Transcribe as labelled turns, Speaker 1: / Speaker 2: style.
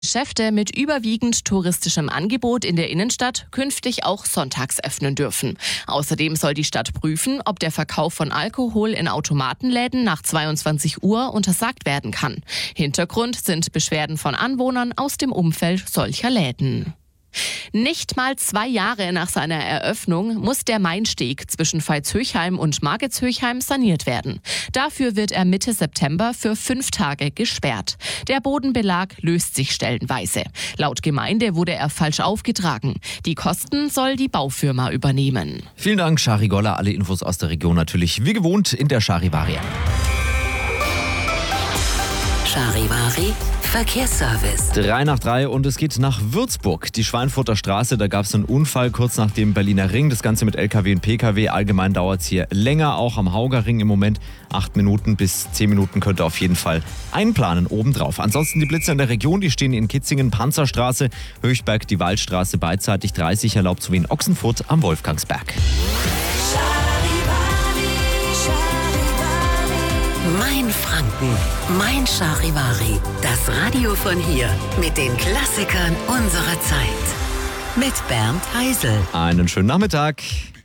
Speaker 1: Geschäfte mit überwiegend touristischem Angebot in der Innenstadt künftig auch sonntags öffnen dürfen. Außerdem soll die Stadt prüfen, ob der Verkauf von Alkohol in Automatenläden nach 22 Uhr untersagt werden kann. Hintergrund sind Beschwerden von Anwohnern aus dem Umfeld solcher Läden. Nicht mal 2 Jahre nach seiner Eröffnung muss der Mainsteg zwischen Veitshöchheim und Margetshöchheim saniert werden. Dafür wird er Mitte September für 5 Tage gesperrt. Der Bodenbelag löst sich stellenweise. Laut Gemeinde wurde er falsch aufgetragen. Die Kosten soll die Baufirma übernehmen.
Speaker 2: Vielen Dank, Shari Goller. Alle Infos aus der Region natürlich wie gewohnt in der Charivari.
Speaker 3: Charivari Verkehrsservice.
Speaker 2: 3 nach 3 und es geht nach Würzburg. Die Schweinfurter Straße, da gab es einen Unfall kurz nach dem Berliner Ring. Das Ganze mit LKW und PKW. Allgemein dauert es hier länger, auch am Hauger Ring im Moment. 8 Minuten bis 10 Minuten könnte auf jeden Fall einplanen obendrauf. Ansonsten die Blitze in der Region, die stehen in Kitzingen, Panzerstraße, Höchberg, die Waldstraße beidseitig 30 erlaubt, sowie in Ochsenfurt am Wolfgangsberg.
Speaker 3: Mein Franken, mein Charivari. Das Radio von hier mit den Klassikern unserer Zeit. Mit Bernd Heisel.
Speaker 2: Einen schönen Nachmittag.